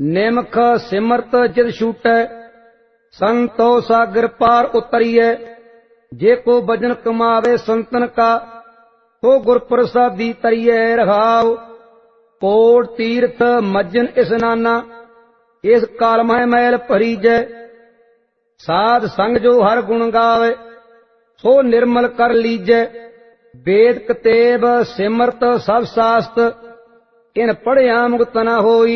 निमख सिमरत चित छूटै, संतो सागर पार उतरिए। जे को भजन कमावे संतन का, तो गुर प्रसादी तरिए रहाओ। कोट तीर्थ मज्जन स्नाना, इस काल मह मैल भरीजै। साध संग जो हर गुण गावे, सो निर्मल कर लीजै। वेद कतेब सिमरत सब शास्त्र, इन पढ़िया मुक्त न होई।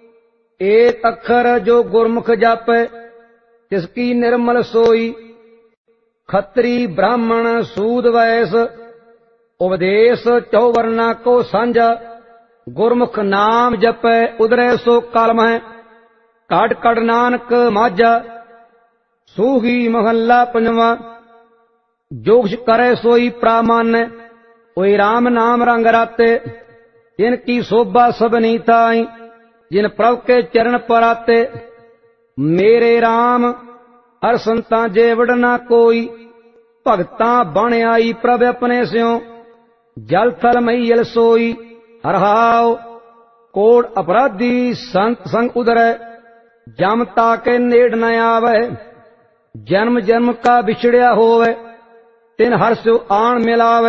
एक अखर जो गुरमुख जापै, तिसकी निर्मल सोई। खत्री ब्राह्मण सूद वैश्य, उपदेश चौवर्णा को सांझा। गुरमुख नाम जपै उदरै सो काल मह, काट काट नानक माझा। सूही महला पंजवा, जो कुछ करे सोई प्रामान्य। ओई राम नाम रंग राते, जिनकी शोभा सबनी ताई। जिन प्रभु के चरण पर आते, मेरे राम हर संता जे वडना कोई। भगता बण आई प्रभ अपने स्यों, जल थल मैयल सोई। हरहाओ कोट अपराधी संत संग उदरै, जम ताके नेड़ न आवे। जन्म जन्म का बिछड़िया होवे, तिन हर स्यो आन मिलावे।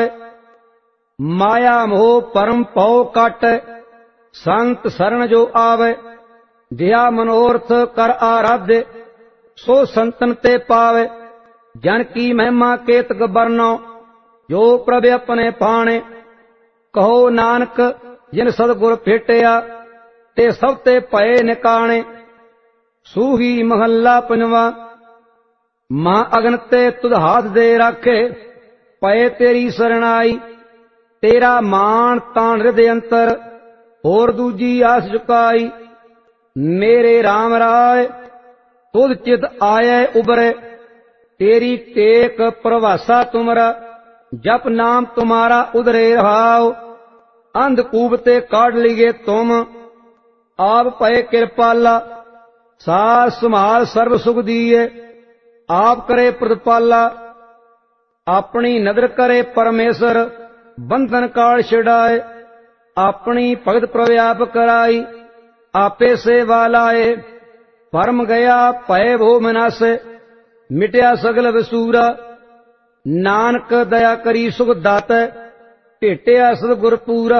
माया मोह परम पौ काटै, संत शरण जो आवे। दिया मनोरथ कर आराध्य, सो संतन ते पावे। जन की महिमा केतक बरनो, जो प्रभ अपने पाणे। कहो नानक जिन सतगुर भेटिया, ते सब ते पए निकाणे। सूही महला पंजवा, मां अगन ते तुध हाथ दे राखे। पए तेरी सरणाई, तेरा मान तान हृदय अंतर। होर दूजी आस चुकाई, मेरे राम राय तुध चित आये उबरे। तेरी टेक प्रवासा तुमरा, जप नाम तुम्हारा उदरे रहाओ। अंधकूप ते काट लिये तुम, आप पए कृपाला। सास संभाल सर्व सुख दिए, आप करे प्रतिपाला। अपनी नदर करे परमेश्वर, बंधन काल छिड़ाए। अपनी भगत प्रव्याप कराई, आपे सेवा लाए। परम गया भय भो मनासे, मिटया सगल वसूरा। नानक दया करी सुख दातै, भेटिया सतगुर पूरा।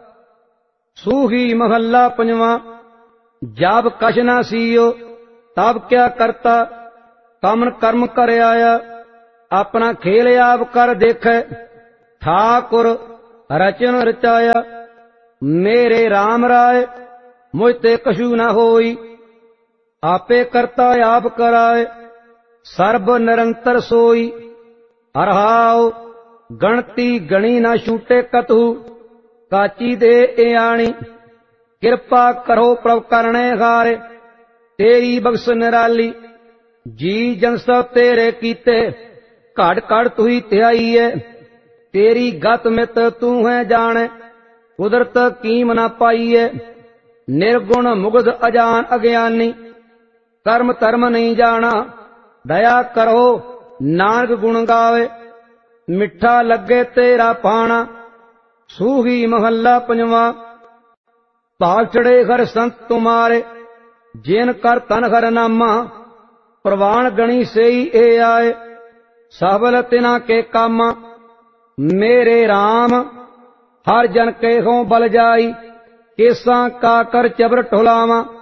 सूही महला पंजवा, जब कछ न सीयो तब क्या करता। कामन कर्म कर आया, अपना खेल आप कर देखे। ठाकुर रचन रचाया, मेरे राम राय मुझ ते कछु न होई। आपे करता आप कराए, सर्ब निरंतर सोई। हरहाओ गणती गणी न छूटे कतहु, काची दे आणी। कृपा करो प्रभ करने हारे, तेरी बख्श निराली। जी जन सब तेरे कीते, घट घट तू ही ध्याई है। तेरी गत मित तू है जाने, कुदरत कीम न पाई है। निर्गुण मुग्ध अजान अज्ञानी, कर्म धर्म नहीं जाना। दया करो नानक गुण गावे, मिठा लगे तेरा पाना। सूही महला पंजवा, भाग चढ़े हर संत तुम्हारे। जिन कर तन हर नामा, प्रवान गणी से ही ए आए। सबल तिना के कामा, मेरे राम हर जन के हों बल जाई। केसा का कर चबर ठुलावा।